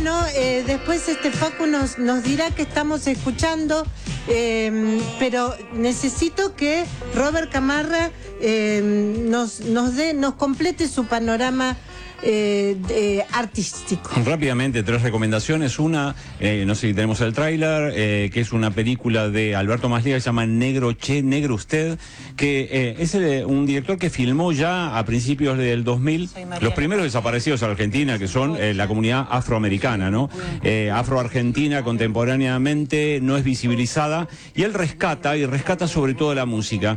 bueno, después Facu nos dirá que estamos escuchando, pero necesito que Robert Camarra nos complete su panorama artístico. Rápidamente, 3 recomendaciones. Una, no sé si tenemos el tráiler, que es una película de Alberto Masliga que se llama Negro Che, Negro Usted, que es un director que filmó ya a principios del 2000 los primeros desaparecidos en Argentina, que son la comunidad afroamericana, ¿no? Afroargentina contemporáneamente no es visibilizada, y él rescata sobre todo la música.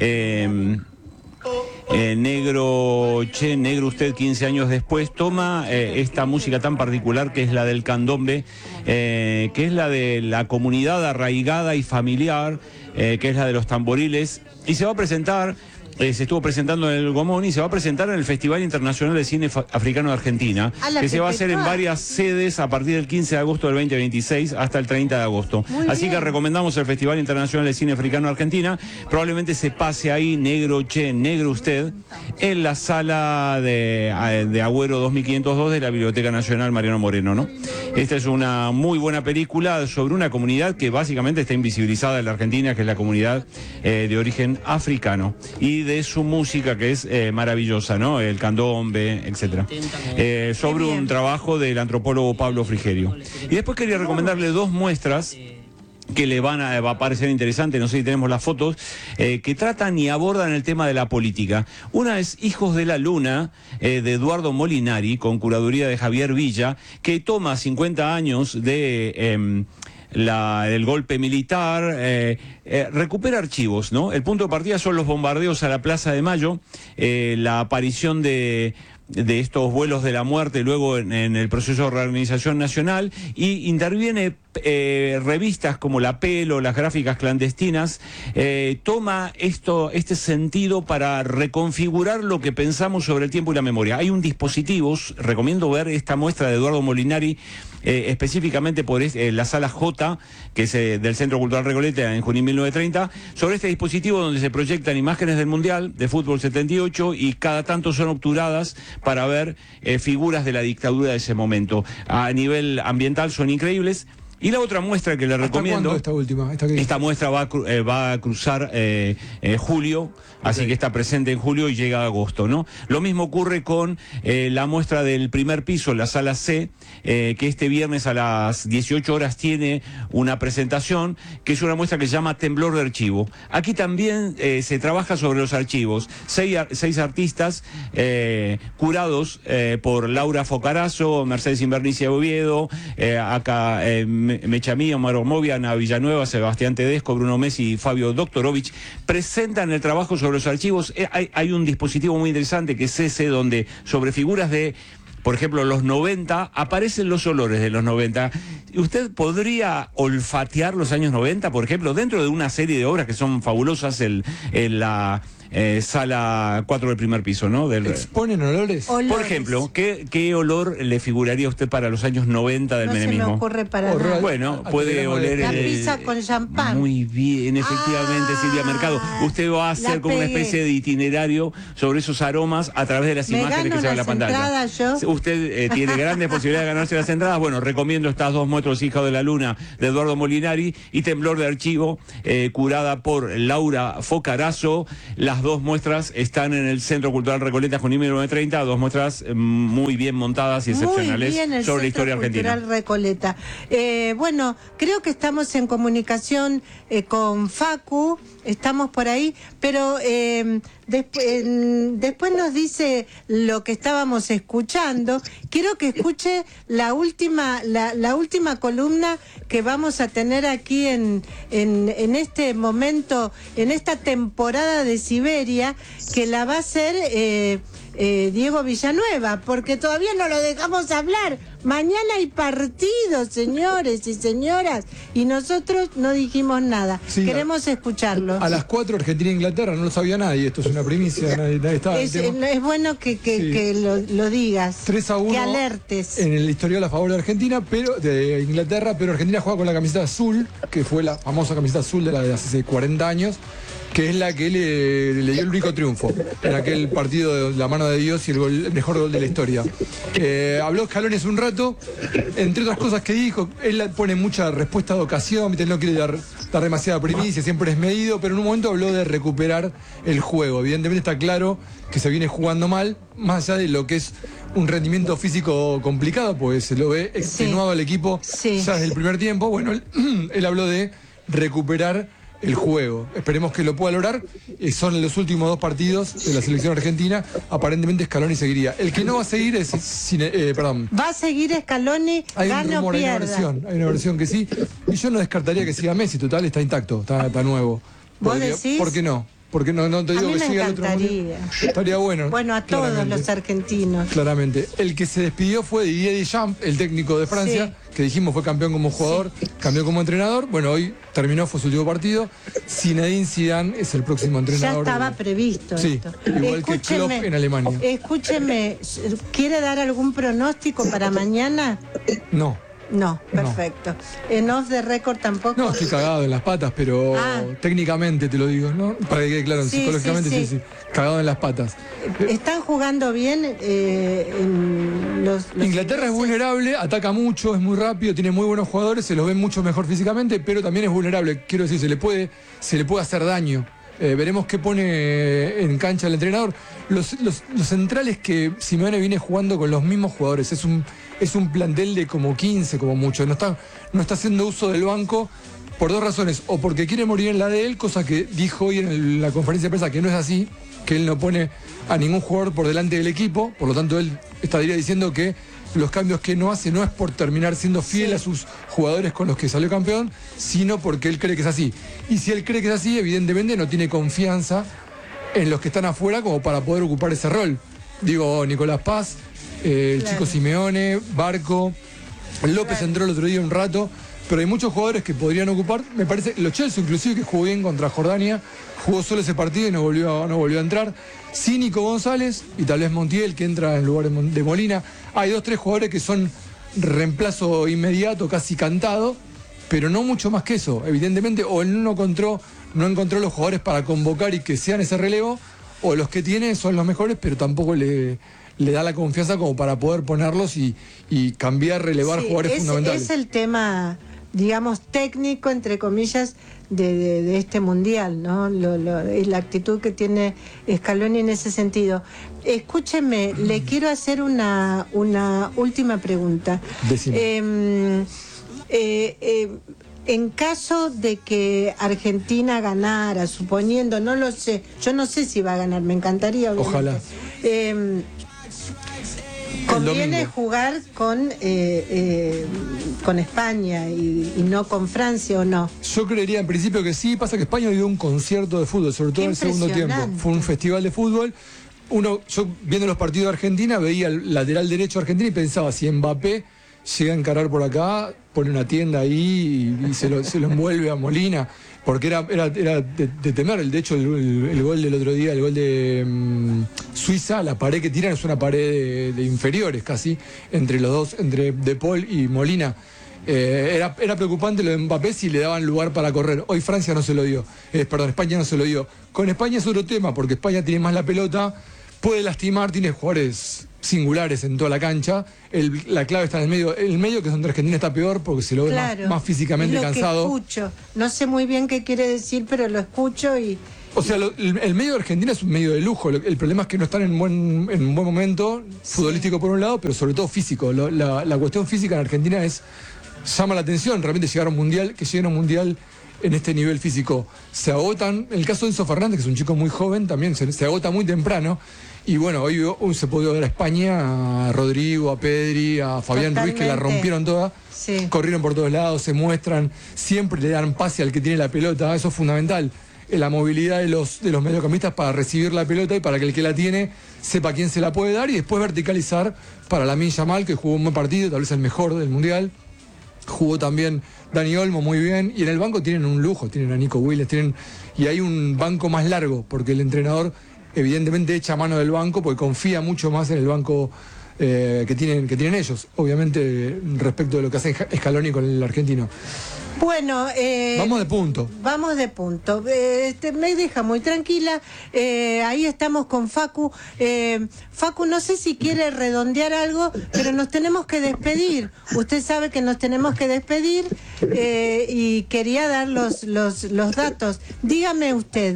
Negro Che, Negro Usted, 15 años después, toma esta música tan particular que es la del candombe, que es la de la comunidad arraigada y familiar, que es la de los tamboriles, y se va a presentar. Se estuvo presentando en el Gomón y se va a presentar en el Festival Internacional de Cine Africano de Argentina, que se va a hacer en varias sedes a partir del 15 de agosto del 2026 hasta el 30 de agosto. Así que recomendamos el Festival Internacional de Cine Africano de Argentina. Probablemente se pase ahí Negro Che, Negro Usted, en la sala de Agüero 2502 de la Biblioteca Nacional Mariano Moreno, ¿no? Esta es una muy buena película sobre una comunidad que básicamente está invisibilizada en la Argentina, que es la comunidad de origen africano, y de su música, que es maravillosa, ¿no? El candombe, etcétera. Sobre un trabajo del antropólogo Pablo Frigerio. Y después quería recomendarle 2 muestras que le va a parecer interesante, no sé si tenemos las fotos, que tratan y abordan el tema de la política. Una es Hijos de la Luna, de Eduardo Molinari, con curaduría de Javier Villa, que toma 50 años de del golpe militar, recupera archivos, ¿no? El punto de partida son los bombardeos a la Plaza de Mayo, la aparición de estos vuelos de la muerte luego en el proceso de reorganización nacional, y interviene revistas como La Pelo, las gráficas clandestinas, toma este sentido para reconfigurar lo que pensamos sobre el tiempo y la memoria. Hay un dispositivo, recomiendo ver esta muestra de Eduardo Molinari, específicamente por la sala J, que es del Centro Cultural Recoleta en Junín 1930, sobre este dispositivo donde se proyectan imágenes del Mundial de Fútbol 78 y cada tanto son obturadas para ver figuras de la dictadura de ese momento. A nivel ambiental son increíbles. Y la otra muestra que le recomiendo... ¿Hasta cuándo esta última? Esta muestra va a cruzar julio, así que está presente en julio y llega a agosto, ¿no? Lo mismo ocurre con la muestra del primer piso, la sala C, que este viernes a las 18 horas tiene una presentación, que es una muestra que se llama Temblor de Archivo. Aquí también se trabaja sobre los archivos. 6 artistas curados por Laura Focarazo, Mercedes Invernicia de Oviedo, acá... Mechamí, Omar Movia, Ana Villanueva, Sebastián Tedesco, Bruno Messi y Fabio Doktorovich presentan el trabajo sobre los archivos. Hay un dispositivo muy interesante que es ese, donde sobre figuras de, por ejemplo, los 90, aparecen los olores de los 90. ¿Usted podría olfatear los años 90, por ejemplo, dentro de una serie de obras que son fabulosas en la... sala 4 del primer piso, ¿no? ¿Exponen olores? Por ejemplo, ¿qué olor le figuraría a usted para los años 90 del menemismo? No se me ocurre para nada. Bueno, puede oler la pizza con champán. Muy bien, efectivamente, Silvia Mercado. Usted va a hacer como una especie de itinerario sobre esos aromas a través de las imágenes que se ven en la pantalla. Usted tiene grandes posibilidades de ganarse las entradas. Bueno, recomiendo estas 2 muestras, Hijos de la Luna, de Eduardo Molinari, y Temblor de Archivo, curada por Laura Focarazo. Las 2 muestras están en el Centro Cultural Recoleta, Junín 1930, 2 muestras muy bien montadas y excepcionales sobre la historia argentina. Recoleta. Bueno, creo que estamos en comunicación con Facu, estamos por ahí, pero después nos dice lo que estábamos escuchando. Quiero que escuche la última columna que vamos a tener aquí en este momento, en esta temporada de Siberia, que la va a hacer Diego Villanueva, porque todavía no lo dejamos hablar. Mañana hay partido, señores y señoras, y nosotros no dijimos nada. Sí, queremos escucharlo. A las 4 Argentina-Inglaterra, no lo sabía nadie, esto es una primicia, nadie estaba en el tema. Es bueno que lo digas, 3-1, que alertes. En el historial a favor de Argentina, pero de Inglaterra, pero Argentina juega con la camiseta azul, que fue la famosa camiseta azul de hace 40 años. que es la que le dio el único triunfo en aquel partido de la mano de Dios y el mejor gol de la historia. Habló Scaloni hace un rato, entre otras cosas que dijo, él pone mucha respuesta de ocasión, no quiere dar demasiada primicia, siempre es medido, pero en un momento habló de recuperar el juego. Evidentemente está claro que se viene jugando mal, más allá de lo que es un rendimiento físico complicado, pues se lo ve extenuado al equipo ya desde el primer tiempo. Bueno, él habló de recuperar el juego. Esperemos que lo pueda lograr. Son los últimos 2 partidos de la selección argentina. Aparentemente Scaloni seguiría. El que no va a seguir es... perdón. Va a seguir Scaloni, gane o pierda. Hay una versión que sí. Y yo no descartaría que siga Messi. Total, está intacto, está nuevo. ¿Vos decís? ¿Por qué no? Porque no te digo que siga el otro mundial. Estaría bueno. Bueno, a todos los argentinos. Claramente. El que se despidió fue Didier Deschamps, el técnico de Francia, que dijimos fue campeón como jugador, cambió como entrenador. Bueno, hoy terminó, fue su último partido. Zinedine Zidane es el próximo entrenador. Ya estaba previsto esto. Igual que Klopp en Alemania. Escúcheme, ¿quiere dar algún pronóstico para mañana? No, perfecto. ¿En off the record tampoco? No, estoy cagado en las patas, pero técnicamente te lo digo, ¿no? Para que quede claro, psicológicamente sí. Cagado en las patas. ¿Están jugando bien los Inglaterra es vulnerable, ataca mucho, es muy rápido, tiene muy buenos jugadores, se los ve mucho mejor físicamente, pero también es vulnerable. Quiero decir, se le puede hacer daño. Veremos qué pone en cancha el entrenador. Los centrales que Simeone viene jugando con los mismos jugadores. Es un plantel de como 15, como mucho. No está haciendo uso del banco por 2 razones. O porque quiere morir en la de él, cosa que dijo hoy en la conferencia de prensa que no es así, que él no pone a ningún jugador por delante del equipo. Por lo tanto, él estaría diciendo que los cambios que no hace no es por terminar siendo fiel a sus jugadores con los que salió campeón, sino porque él cree que es así. Y si él cree que es así, evidentemente no tiene confianza en los que están afuera como para poder ocupar ese rol. Digo, Nicolás Paz, el chico Simeone, Barco, López entró el otro día un rato, pero hay muchos jugadores que podrían ocupar. Me parece, Lo Celso inclusive, que jugó bien contra Jordania, jugó solo ese partido y no volvió a entrar. Sí, Nico González y tal vez Montiel, que entra en lugar de Molina. Hay 2-3 jugadores que son reemplazo inmediato, casi cantado, pero no mucho más que eso. Evidentemente, o él no encontró los jugadores para convocar y que sean ese relevo, o los que tiene son los mejores, pero tampoco le da la confianza como para poder ponerlos y cambiar, relevar jugadores fundamentales. Es el tema, digamos, técnico, entre comillas, de este mundial, ¿no? La actitud que tiene Scaloni en ese sentido. Escúcheme, le quiero hacer una última pregunta. En caso de que Argentina ganara, suponiendo, no lo sé, yo no sé si va a ganar, me encantaría. Ojalá. Conviene jugar con España y no con Francia, ¿o no? Yo creería en principio que sí. Pasa que España dio un concierto de fútbol, sobre todo en el segundo tiempo. Fue un festival de fútbol. Yo viendo los partidos de Argentina veía el lateral derecho de Argentina y pensaba, si Mbappé llega a encarar por acá, pone una tienda ahí y se lo envuelve a Molina, porque era de temer. De hecho, el gol del otro día, el gol de Suiza, la pared que tiran es una pared de inferiores casi, entre los dos, entre De Paul y Molina. Era preocupante lo de Mbappé si le daban lugar para correr. Hoy Francia no se lo dio, España no se lo dio. Con España es otro tema, porque España tiene más la pelota, puede lastimar, tiene jugadores singulares en toda la cancha. La clave está en el medio, que es donde Argentina está peor, porque se lo ve más físicamente cansado. Que escucho. No sé muy bien qué quiere decir, pero lo escucho y... O sea, el medio de Argentina es un medio de lujo. El problema es que no están en un buen momento, futbolístico por un lado, pero sobre todo físico. La cuestión física en Argentina llama la atención. Realmente lleguen a un mundial en este nivel físico. Se agotan. En el caso de Enzo Fernández, que es un chico muy joven, también se agota muy temprano. Y bueno, hoy se pudo ver a España, a Rodrigo, a Pedri, a Fabián Ruiz, que la rompieron toda. Sí. Corrieron por todos lados, se muestran, siempre le dan pase al que tiene la pelota. Eso es fundamental. La movilidad de los mediocampistas para recibir la pelota y para que el que la tiene sepa quién se la puede dar, y después verticalizar para Lamine Yamal, que jugó un buen partido, tal vez el mejor del mundial. Jugó también Dani Olmo muy bien, y en el banco tienen un lujo, tienen a Nico Williams, y hay un banco más largo, porque el entrenador evidentemente echa mano del banco, porque confía mucho más en el banco que tienen ellos, obviamente respecto de lo que hace Scaloni con el argentino. Bueno, vamos de punto. Vamos de punto. Me deja muy tranquila. Ahí estamos con Facu. Facu, no sé si quiere redondear algo, pero nos tenemos que despedir. Usted sabe que nos tenemos que despedir y quería dar los datos. Dígame usted.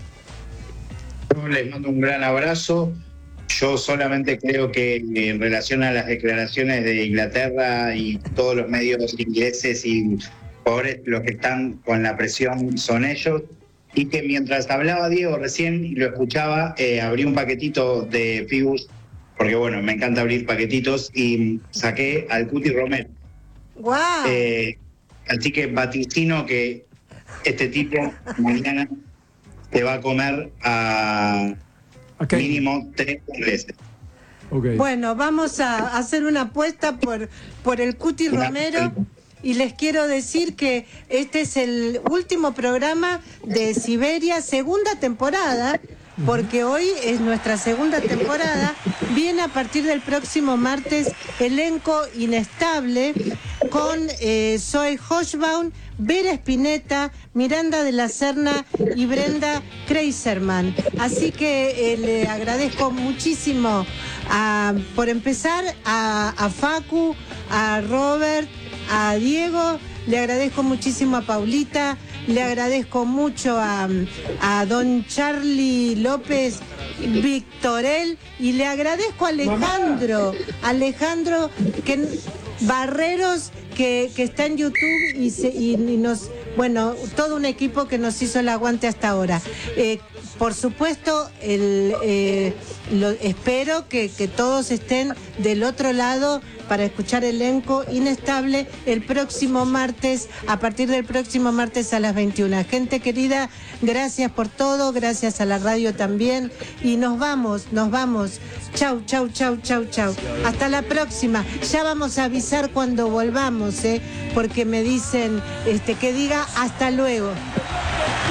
Yo les mando un gran abrazo. Yo solamente creo que en relación a las declaraciones de Inglaterra y todos los medios ingleses y pobres, los que están con la presión son ellos, y que mientras hablaba Diego recién y lo escuchaba, abrí un paquetito de Fibus, porque bueno, me encanta abrir paquetitos, y saqué al Cuti Romero. ¡Wow! Así que vaticino que este tipo mañana te va a comer a mínimo 3 veces. Okay. Bueno, vamos a hacer una apuesta por el Cuti Romero. Y les quiero decir que este es el último programa de Siberia, segunda temporada, porque hoy es nuestra segunda temporada. Viene a partir del próximo martes elenco inestable con Zoe Hochbaum, Vera Spinetta, Miranda de la Serna y Brenda Kreiserman. Así que le agradezco muchísimo por empezar a Facu, a Robert, a Diego, le agradezco muchísimo a Paulita, le agradezco mucho a don Charlie López Victorel y le agradezco a Alejandro Barreros que está en YouTube y nos, bueno, todo un equipo que nos hizo el aguante hasta ahora. Por supuesto, espero que todos estén del otro lado para escuchar elenco inestable el próximo martes, a partir del próximo martes a las 21. Gente querida, gracias por todo, gracias a la radio también, y nos vamos. Chau. Hasta la próxima. Ya vamos a avisar cuando volvamos, porque me dicen que diga hasta luego.